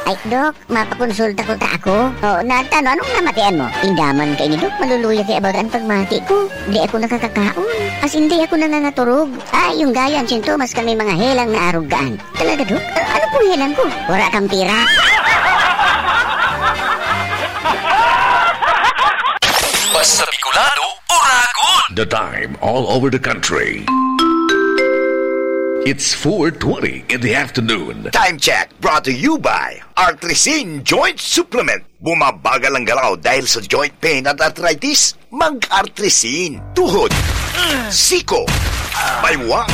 Ay, Dok, mapakonsulta ko ta ako. O, natano, anong namatian mo? Indaman kay ni Dok, maluluya kay about ang pagmati ko. Di ako nakakakaon. As hindi ako nangangaturog. Ay, yung gayan, sintomas kami mga helang na arugaan. Talaga, Dok? Ano pong helang ko? Wala kang pira. Basta Bicolano, Uragon! The time all over the country. It's 4:20 in the afternoon. Time check brought to you by Artrisin Joint Supplement. Bumabagal ang galaw dahil sa joint pain at arthritis? Mag-Artrisin. Tuhod, siko, baywang,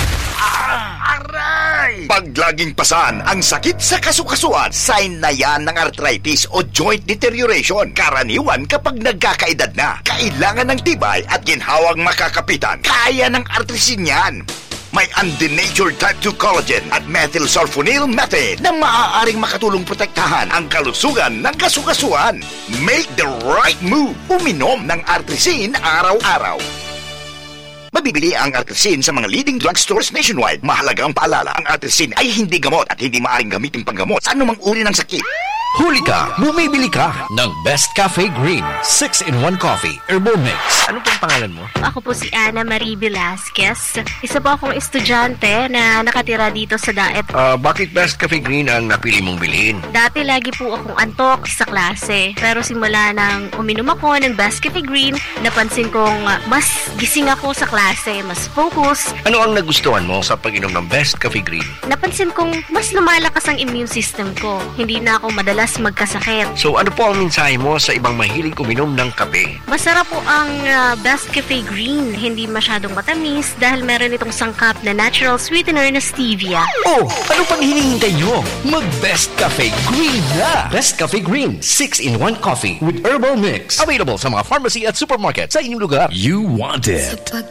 aray! Pag laging pasan ang sakit sa kasukasuan, sign na yan ng arthritis o joint deterioration. Karaniwan kapag nagkakaedad na. Kailangan ng tibay at ginhawang makakapitan. Kaya ng Artrisin yan. May undenatured type 2 collagen at methylsulfonyl methane na maaaring makatulong protektahan ang kalusugan ng kasukasuan. Make the right move. Uminom ng Artrisin araw-araw. Mabibili ang Artrisin sa mga leading drugstores nationwide. Mahalagang paalala, ang Artrisin ay hindi gamot at hindi maaaring gamitin panggamot sa anumang uri ng sakit. Huli ka, bumibili ka ng Best Cafe Green 6-in-1 Coffee Herbal Mix. Ano pong pangalan mo? Ako po si Ana Marie Velasquez. Isa po akong estudyante na nakatira dito sa Daet. Bakit Best Cafe Green ang napili mong bilhin? Dati lagi po akong antok sa klase. Pero simula nang uminom ako ng Best Cafe Green, napansin kong mas gising ako sa klase, mas focus. Ano ang nagustuhan mo sa pag-inom ng Best Cafe Green? Napansin kong mas lumalakas ang immune system ko. Hindi na ako madalas magkasakit. So ano po ang mensahe mo sa ibang mahilig uminom ng kape? Masarap po ang Best Cafe Green. Hindi masyadong matamis dahil meron itong sangkap na natural sweetener na stevia. Oh, ano pang hinihintay nyo? Mag-Best Cafe Green na! Best Cafe Green 6-in-1 Coffee with Herbal Mix. Available sa mga pharmacy at supermarket sa inyong lugar. You want it.